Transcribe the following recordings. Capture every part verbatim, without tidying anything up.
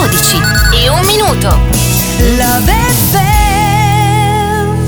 dodici e un minuto. Love F M.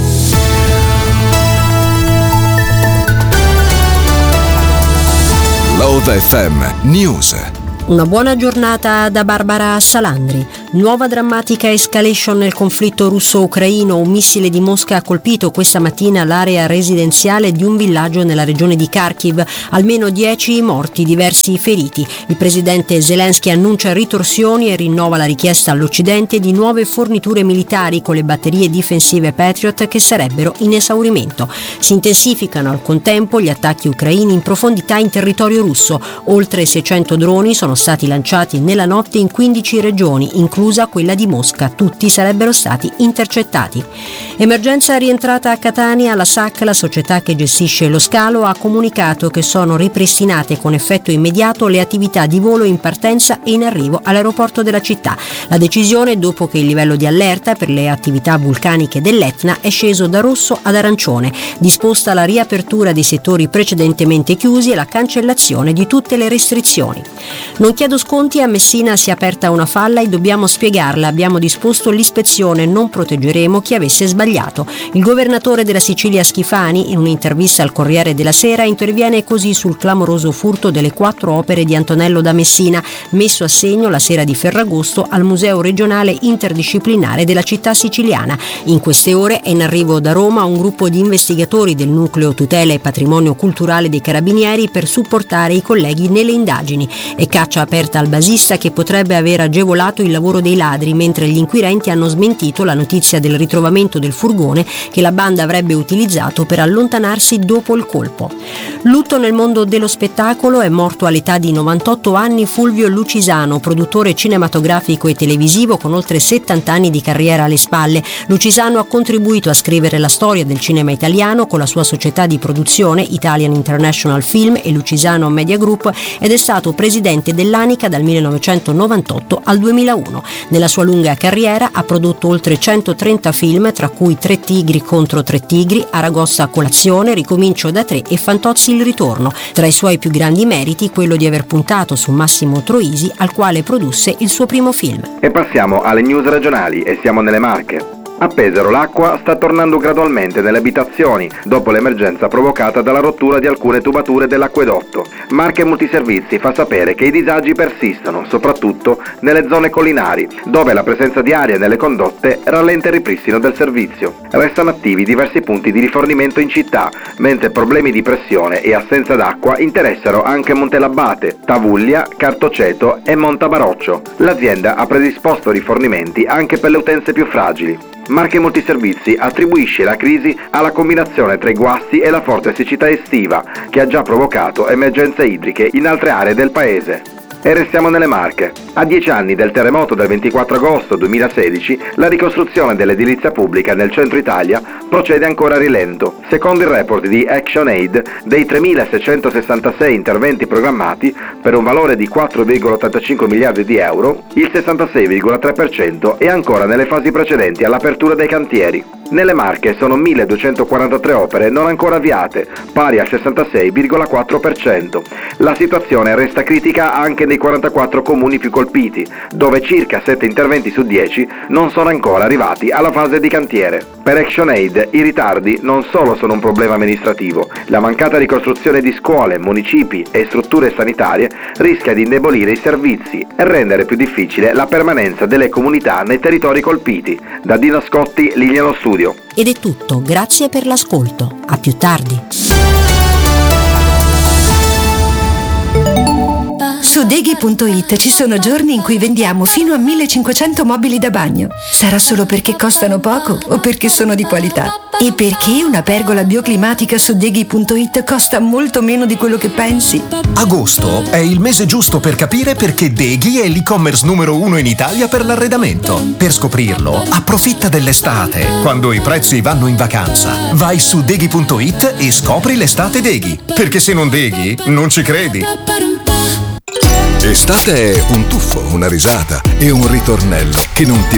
Love F M News. Una buona giornata da Barbara Salandri. Nuova drammatica escalation nel conflitto russo-ucraino. Un missile di Mosca ha colpito questa mattina l'area residenziale di un villaggio nella regione di Kharkiv. Almeno dieci morti, diversi feriti. Il presidente Zelensky annuncia ritorsioni e rinnova la richiesta all'Occidente di nuove forniture militari con le batterie difensive Patriot che sarebbero in esaurimento. Si intensificano al contempo gli attacchi ucraini in profondità in territorio russo. Oltre seicento droni sono stati lanciati nella notte in quindici regioni, inclusa quella di Mosca. Tutti sarebbero stati intercettati. Emergenza rientrata a Catania. La S A C, la società che gestisce lo scalo, ha comunicato che sono ripristinate con effetto immediato le attività di volo in partenza e in arrivo all'aeroporto della città. La decisione dopo che il livello di allerta per le attività vulcaniche dell'Etna è sceso da rosso ad arancione. Disposta la riapertura dei settori precedentemente chiusi e la cancellazione di tutte le restrizioni. Non chiedo sconti, a Messina si è aperta una falla e dobbiamo spiegarla. Abbiamo disposto l'ispezione, non proteggeremo chi avesse sbagliato. Il governatore della Sicilia Schifani, in un'intervista al Corriere della Sera, interviene così sul clamoroso furto delle quattro opere di Antonello da Messina, messo a segno la sera di Ferragosto al Museo regionale interdisciplinare della città siciliana. In queste ore è in arrivo da Roma un gruppo di investigatori del Nucleo Tutela e Patrimonio Culturale dei Carabinieri per supportare i colleghi nelle indagini. E caccia aperta al basista che potrebbe aver agevolato il lavoro dei ladri, mentre gli inquirenti hanno smentito la notizia del ritrovamento del furgone che la banda avrebbe utilizzato per allontanarsi dopo il colpo. Lutto nel mondo dello spettacolo. È morto all'età di novantotto anni Fulvio Lucisano, produttore cinematografico e televisivo con oltre settanta anni di carriera alle spalle. Lucisano ha contribuito a scrivere la storia del cinema italiano con la sua società di produzione Italian International Film e Lucisano Media Group ed è stato presidente dell'Anica dal millenovecentonovantotto al duemilauno. Nella sua lunga carriera ha prodotto oltre centotrenta film, tra cui Tre tigri contro tre tigri, Aragosta a colazione, Ricomincio da tre e Fantozzi il ritorno. Tra i suoi più grandi meriti quello di aver puntato su Massimo Troisi, al quale produsse il suo primo film. E passiamo alle news regionali e siamo nelle Marche. A Pesaro l'acqua sta tornando gradualmente nelle abitazioni dopo l'emergenza provocata dalla rottura di alcune tubature dell'acquedotto. Marche Multiservizi fa sapere che i disagi persistono, soprattutto nelle zone collinari, dove la presenza di aria nelle condotte rallenta il ripristino del servizio. Restano attivi diversi punti di rifornimento in città, mentre problemi di pressione e assenza d'acqua interessano anche Montelabbate, Tavuglia, Cartoceto e Montabaroccio. L'azienda ha predisposto rifornimenti anche per le utenze più fragili. Marche Multiservizi attribuisce la crisi alla combinazione tra i guasti e la forte siccità estiva, che ha già provocato emergenze idriche in altre aree del paese. E restiamo nelle Marche. A dieci anni del terremoto del ventiquattro agosto duemilasedici, la ricostruzione dell'edilizia pubblica nel centro Italia procede ancora a rilento. Secondo il report di ActionAid, dei tremilaseicentosessantasei interventi programmati per un valore di quattro virgola ottantacinque miliardi di euro, il sessantasei virgola tre per cento è ancora nelle fasi precedenti all'apertura dei cantieri. Nelle Marche sono milleduecentoquarantatré opere non ancora avviate, pari al sessantasei virgola quattro per cento. La situazione resta critica anche nei quarantaquattro comuni più colpiti, dove circa sette interventi su dieci non sono ancora arrivati alla fase di cantiere. Per ActionAid i ritardi non solo sono un problema amministrativo, la mancata ricostruzione di scuole, municipi e strutture sanitarie rischia di indebolire i servizi e rendere più difficile la permanenza delle comunità nei territori colpiti. Da Dino Scotti, Linea allo Studio. Ed è tutto, grazie per l'ascolto. A più tardi. Su Deghi punto it ci sono giorni in cui vendiamo fino a millecinquecento mobili da bagno. Sarà solo perché costano poco o perché sono di qualità? E perché una pergola bioclimatica su Deghi punto it costa molto meno di quello che pensi? Agosto è il mese giusto per capire perché Deghi è l'e-commerce numero uno in Italia per l'arredamento. Per scoprirlo, approfitta dell'estate, quando i prezzi vanno in vacanza. Vai su Deghi punto it e scopri l'estate Deghi. Perché se non Deghi, non ci credi. Estate è un tuffo, una risata e un ritornello che non ti